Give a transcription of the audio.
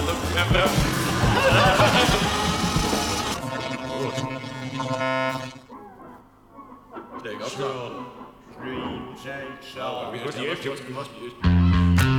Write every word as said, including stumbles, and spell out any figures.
Steek af. Dream shake, show. Wie wordt die even?